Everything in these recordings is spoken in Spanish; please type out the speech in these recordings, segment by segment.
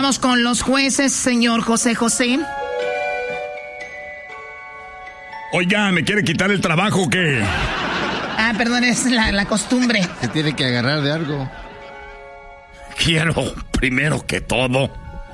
vamos con los jueces, señor José José. Oiga, ¿me quiere quitar el trabajo o qué? Ah, perdón, es la costumbre. Se tiene que agarrar de algo. Quiero primero que todo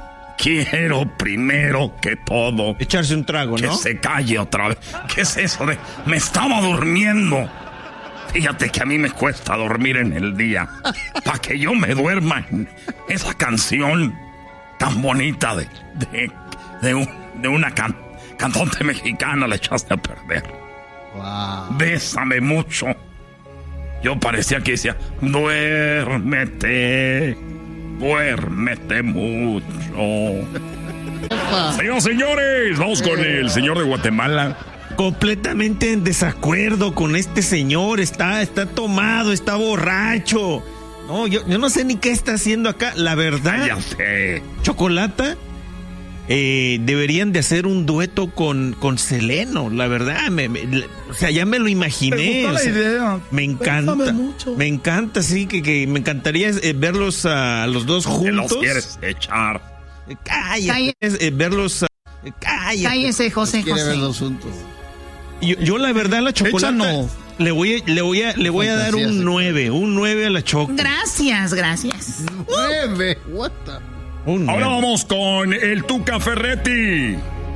echarse un trago, ¿no? Que se calle otra vez. ¿Qué es eso de me estaba durmiendo? Fíjate que a mí me cuesta dormir en el día. Para que yo me duerma en esa canción tan bonita de una cantante mexicana la echaste a perder. Wow. Bésame mucho. Yo parecía que decía, duérmete mucho. Señoras y señores, vamos con el señor de Guatemala. Completamente en desacuerdo con este señor. Está tomado, está borracho. No, yo no sé ni qué está haciendo acá. La verdad, Ya sé. Chocolata, deberían de hacer un dueto con Seleno. La verdad, o sea, ya me lo imaginé. Me gusta la idea. Me encanta. Bésame mucho. Me encanta, sí, que me encantaría verlos a los dos juntos. ¿Qué los quieres echar? Cállate. Verlos. Cállate. Cállese, José Quiere José. verlos juntos. Yo la verdad a la Chocolata Échanos. le voy a dar un 9 a la Choco. Gracias. 9. What the? Un Ahora 9. vamos con el Tuca Ferretti.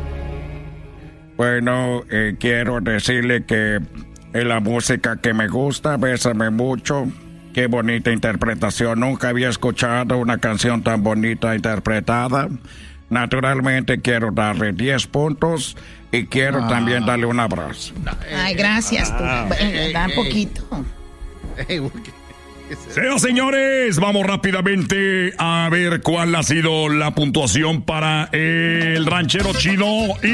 Bueno, quiero decirle que la música que me gusta, Bésame mucho. Qué bonita interpretación. Nunca había escuchado una canción tan bonita interpretada. Naturalmente quiero darle 10 puntos y quiero también darle un abrazo. Ay, gracias. Da poquito. Señoras y señores, vamos rápidamente a ver cuál ha sido la puntuación para el ranchero chido y